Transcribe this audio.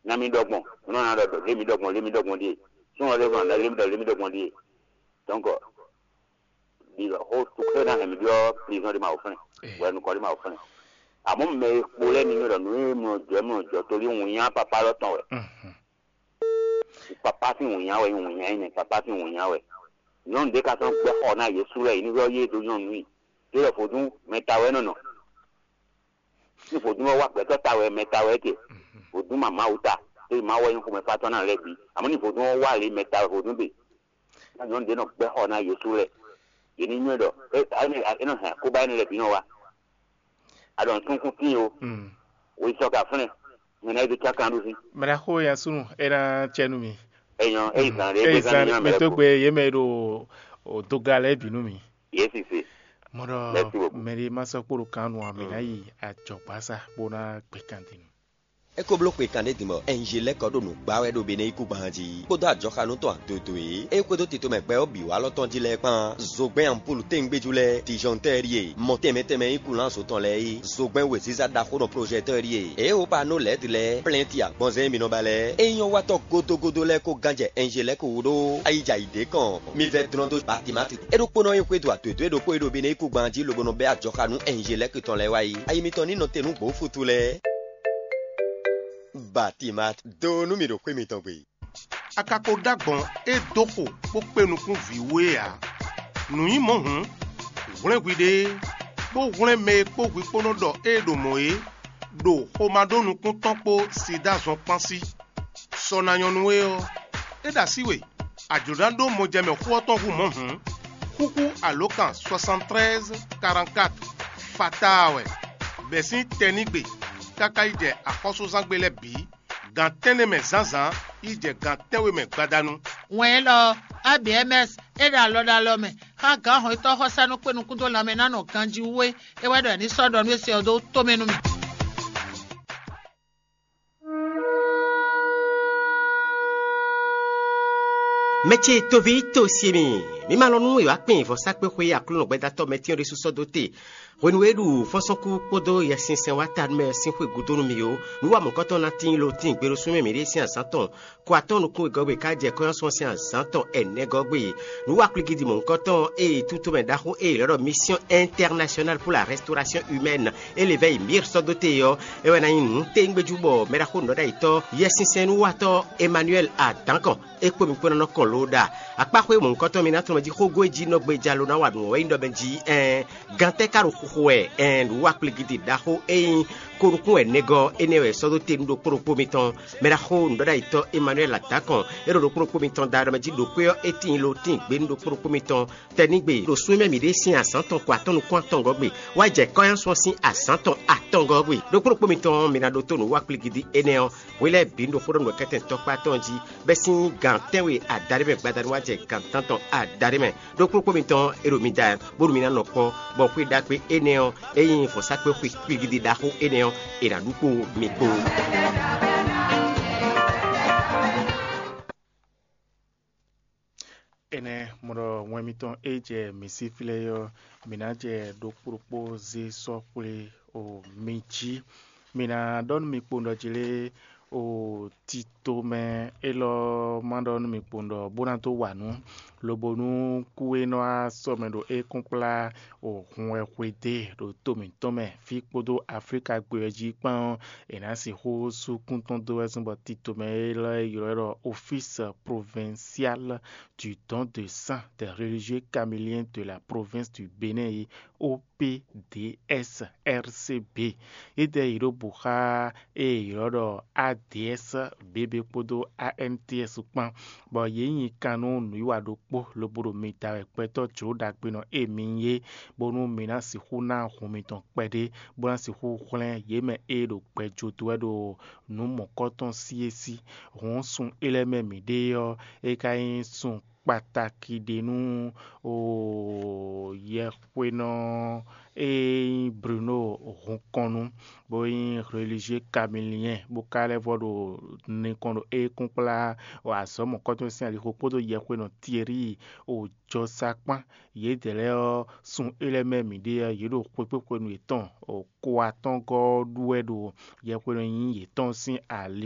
na mi dogbon no na do le mi dogbon di so on le van le mi dogbon di donc di ho to kena he mi dio prison de ma ofin we no ko de ma ofin amo me po le ni do no mo jo tori un yan papa lo ton we papa ti un yan ni papa ti un yan we non de ka ton pe ona Yesu re ni ro ye do yan mi de le fodun meta we no ni fodun wa pe to ta we meta we ke fodun mama uta e ma wo yin ko me fa na le bi amo ni fodun wa le meta fodun be non de no pe ona Yesu re yini nyodo ani eno ha ko ba ni le bi no wa adon tun ku tin o we so ka fune mena du chaka ndu si mara ho ya sunu era chenu mi eyan eisan re be kan me to gbe ye me ro o to gale binu mi yes si moro meri maso puru kanu amina yi ajopasa bona pe kantin eko bloque kan de mo enjele ko do nu gba we do be ne iku banji ko do ajo kanu to adodo e ko do tito me pe obi wa lo ton jile pan zogben ampulu tengbejule ti jonterie montemete iku lan so ton le zogben we siza da ko no projecterie e o pa no let le plenty agbonze mi no bale eyan wa to godogodo le ko ganje enjele ko do aija ide kan mi ve drondo batimati e do pono eko do adodo e do ko e do be ne iku banji lo bono be ajo kanu enjele ko ton le wa yi ayi mi ton ni no tenu gbo futule Batimat do número kwe mi tongwe. Akako dagbon e doko po penukun viwe a. Nuyi mohun. Wren gwide. Po wren me po gwi pono do e do moe. Do homado nukun tonpo sida zon pansi. Sona yonwe o. E da siwe. Ajodando mojeme huoton hu mohun. Kuku alokan 73 44. Fatawe. Besin tenigbe. Kaka ije akoso zangbele bi gantene me zanzan ije gantewe me gbadanu wen lo abms era lo da lo me ha ga ho to ho sanu penu kudo la me nanu kanji we e wedo ni sodo nu esi odo to menu mi Meche tovi to siemi mi malonu yo apin fo sakpe kwe akulu no gbeda to metin resu sodote Wenwedu fonsoku podo ya sinsen wata me sinfwe gudonu mi yo nuwa mo koton na tin lo tin gbero sume mi resi an santon ko aton ku gogbe ka je ko son si an santon ene gogbe nuwa kligidi mo koton et tout me dahu et leur mission internationale pour la restauration humaine et l'éveil mir sodote yo e wana yin tengbe jubo me da ko no da ito ya sinsen nuwa to Emmanuel Adankan e ko mi ko na kon loda apakwe mo koton mi na to me di ko goji no gbe jalo na wa no we ndo benji gante karo we and wakligidi daho korukun enego enewe sodo temdo propomiton meraho ndoda ito Emmanuel Atakon ero propomiton daramaji dokwe etin lo tin gbe ndo propomiton tenigbe lo sume mi resi asanton ko atonu kwanton gogbe waje koyan so sin asanton aton gogbe do propomiton minado tonu wakligidi eneo wele bindo fodo no keten tokpa tonji besin gantenwe adarime gbadan waje gantanton adarime do propomiton ero mida borumina nokon bon kwe dakwe eneo eyin fo sakpe kwigidi daho eneo era lupo meko ene moro wemiton eje misifile yo minaje do propose so kule o meji mina don mi pondo jile o titome elo mandon mi pondo bonanto wanu lobonu kueno asomendo e kompla o hunwekwede do tome fi podo Africa gbeji pan enasi ho su kuntondo ezumbo titome le office provincial du don de sang des religieux caméliens de la province du Bénin OPDS RCB et de Irobuha et Yoro ADS bébé podo ANTS pan bo yin kanu nuwa do po loboro meta peto choda pino eminye bonu mina si huna humiton pede bona si hu hlen yeme edo pejo to edo nu mokoton siesi hon sun eleme mideyo e kain sun pàtàkì denu o yekweno e Bruno Ronkonu boyin religieux camélien bokale vodo ne kondo e kunkla o asomo koton sin ali hopodo yekweno Thierry o josakpan yedele sun eleme mide yedo pepe nu eton o ko aton go duedo yekweno yin yeton sin ali